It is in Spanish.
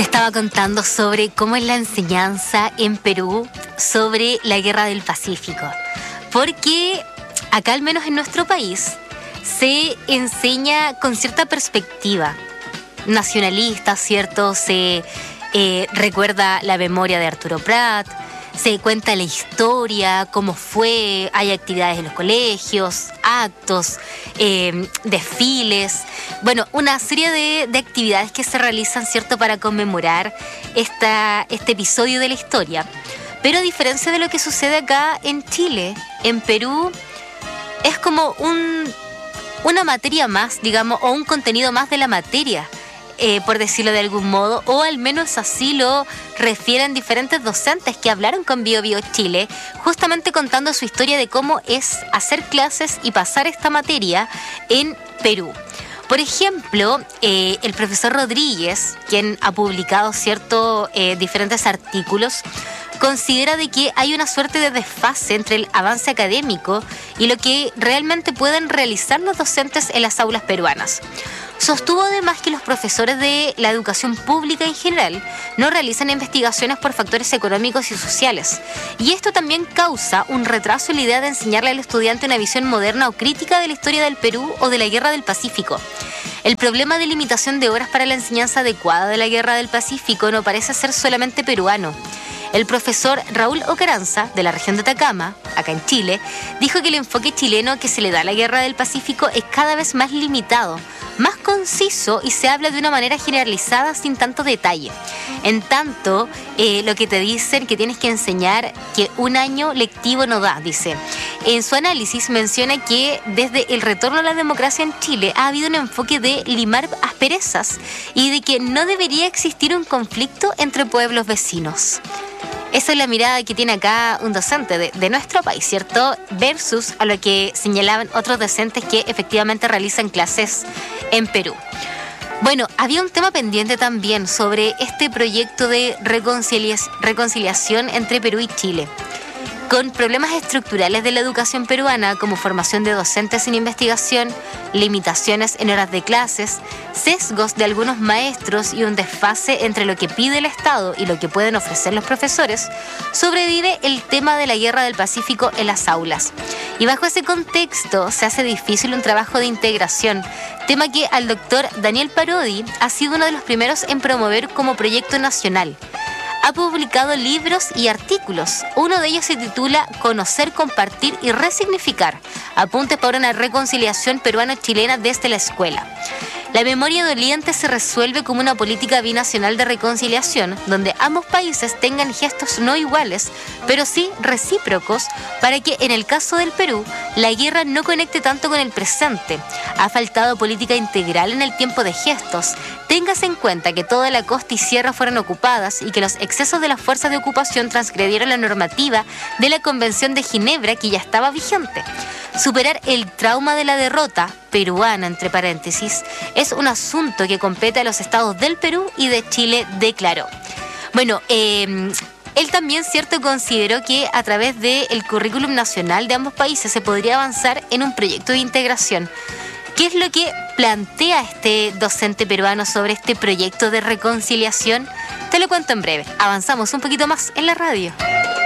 Te estaba contando sobre cómo es la enseñanza en Perú sobre la Guerra del Pacífico. Porque acá, al menos en nuestro país, se enseña con cierta perspectiva nacionalista, ¿cierto? Se recuerda la memoria de Arturo Prat, se cuenta la historia, cómo fue, hay actividades en los colegios, actos, desfiles, bueno, una serie de actividades que se realizan, ¿cierto?, para conmemorar este episodio de la historia. Pero a diferencia de lo que sucede acá en Chile, en Perú, es como una materia más, digamos, o un contenido más de la materia, por decirlo de algún modo, o al menos así lo refieren diferentes docentes que hablaron con Bio Bio Chile, justamente contando su historia de cómo es hacer clases y pasar esta materia en Perú. Por ejemplo, el profesor Rodríguez, quien ha publicado diferentes artículos, considera de que hay una suerte de desfase entre el avance académico y lo que realmente pueden realizar los docentes en las aulas peruanas. Sostuvo además que los profesores de la educación pública en general no realizan investigaciones por factores económicos y sociales. Y esto también causa un retraso en la idea de enseñarle al estudiante una visión moderna o crítica de la historia del Perú o de la Guerra del Pacífico. El problema de limitación de horas para la enseñanza adecuada de la Guerra del Pacífico no parece ser solamente peruano. El profesor Raúl Ocaranza, de la región de Atacama, acá en Chile, dijo que el enfoque chileno que se le da a la Guerra del Pacífico es cada vez más limitado, más conciso y se habla de una manera generalizada sin tanto detalle. En tanto, lo que te dicen que tienes que enseñar que un año lectivo no da, dice. En su análisis menciona que desde el retorno a la democracia en Chile ha habido un enfoque de limar asperezas y de que no debería existir un conflicto entre pueblos vecinos. Esa es la mirada que tiene acá un docente de nuestro país, ¿cierto? Versus a lo que señalaban otros docentes que efectivamente realizan clases en Perú. Bueno, había un tema pendiente también sobre este proyecto de reconciliación entre Perú y Chile. Con problemas estructurales de la educación peruana, como formación de docentes sin investigación, limitaciones en horas de clases, sesgos de algunos maestros y un desfase entre lo que pide el Estado y lo que pueden ofrecer los profesores, sobrevive el tema de la Guerra del Pacífico en las aulas. Y bajo ese contexto se hace difícil un trabajo de integración, tema que al doctor Daniel Parodi ha sido uno de los primeros en promover como proyecto nacional. Ha publicado libros y artículos. Uno de ellos se titula Conocer, compartir y resignificar. Apuntes para una reconciliación peruano-chilena desde la escuela. La memoria doliente se resuelve como una política binacional de reconciliación, donde ambos países tengan gestos no iguales, pero sí recíprocos, para que en el caso del Perú, la guerra no conecte tanto con el presente. Ha faltado política integral en el tiempo de gestos. Téngase en cuenta que toda la costa y sierra fueron ocupadas y que los excesos de las fuerzas de ocupación transgredieron la normativa de la Convención de Ginebra que ya estaba vigente. Superar el trauma de la derrota peruana, entre paréntesis, es un asunto que compete a los estados del Perú y de Chile, declaró. Bueno, él también, cierto, consideró que a través del currículum nacional de ambos países se podría avanzar en un proyecto de integración. ¿Qué es lo que plantea este docente peruano sobre este proyecto de reconciliación? Te lo cuento en breve. Avanzamos un poquito más en la radio.